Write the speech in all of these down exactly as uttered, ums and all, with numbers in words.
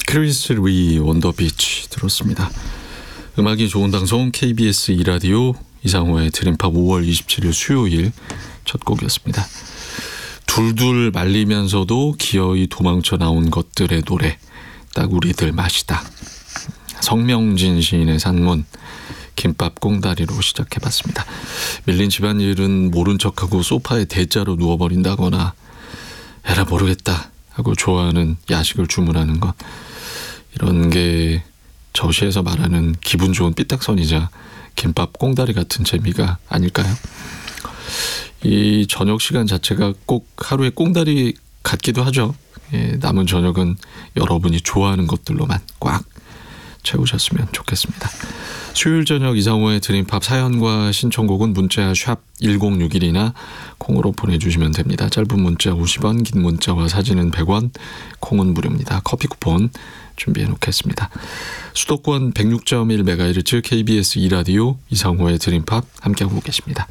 크리스 리 원더비치 들었습니다. 음악이 좋은 방송 케이비에스 이 라디오 이상호의 드림팝 오월 이십칠일 수요일 첫 곡이었습니다. 둘둘 말리면서도 기어이 도망쳐 나온 것들의 노래, 딱 우리들 맛이다. 성명진 시인의 산문 김밥 꽁다리로 시작해봤습니다. 밀린 집안일은 모른 척하고 소파에 대자로 누워버린다거나 에라 모르겠다 하고 좋아하는 야식을 주문하는 것, 이런 게 저시에서 말하는 기분 좋은 삐딱선이자 김밥 꽁다리 같은 재미가 아닐까요? 이 저녁 시간 자체가 꼭 하루의 꽁다리 같기도 하죠. 예, 남은 저녁은 여러분이 좋아하는 것들로만 꽉 채우셨으면 좋겠습니다. 수요일 저녁 이상호의 드림팝 사연과 신청곡은 문자 샵 일공육일이나 콩으로 보내주시면 됩니다. 짧은 문자 오십 원, 긴 문자와 사진은 백 원, 콩은 무료입니다. 커피 쿠폰 준비해 놓겠습니다. 수도권 백육 점 일 메가헤르츠 케이비에스 이 라디오 이상호의 드림팝 함께하고 계십니다.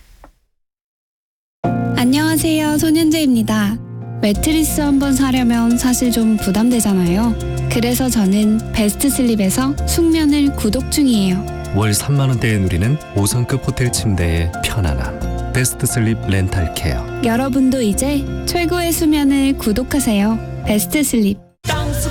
안녕하세요, 손현재입니다. 매트리스 한번 사려면 사실 좀 부담되잖아요. 그래서 저는 베스트 슬립에서 숙면을 구독 중이에요. 월 삼만 원대에 누리는 오 성급 호텔 침대의 편안함. 베스트 슬립 렌탈 케어. 여러분도 이제 최고의 수면을 구독하세요. 베스트 슬립.